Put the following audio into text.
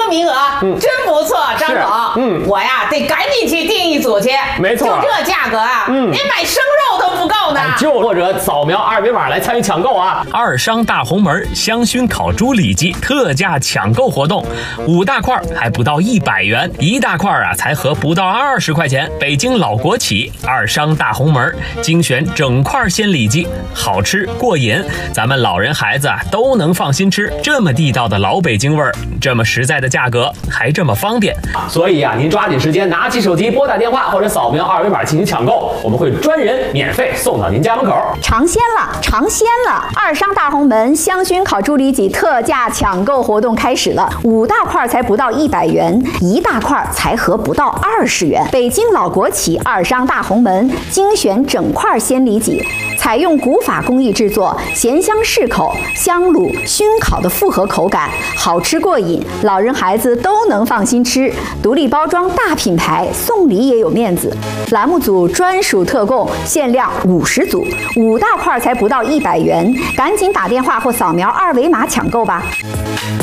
名额，真不错，张总。我呀得赶紧去订一组去。 没错， 就这价格啊，连买生肉都不够呢。 或者扫描二维码来参与抢购啊！ 二商大红门香熏烤猪里脊特价抢购活动，5大块还不到100元，1大块啊才合不到20块钱。北京老国企二商大红门精选整块鲜里脊，好吃过瘾，咱们老人孩子啊都能放心吃。这么地道的老北京味儿，这么实在的价格，还这么方便， 所以啊，您抓紧时间拿起手机拨打电话或者扫描二维码进行抢购，我们会专人免费送到您家门口。 尝鲜了，尝鲜了！二商大红门香熏烤猪里脊特价抢购活动开始了，5大块才不到100元，1大块才合不到20元。北京老国企二商大红门精选整块鲜里脊，采用古法工艺制作，咸香适口，香卤熏烤的复合口感，好吃过瘾，老人孩子都能放心吃。独立包装大品牌，送礼也有面子。栏目组专属特供，限量50组，5大块才不到100元，赶紧打电话或扫描二维码抢购吧。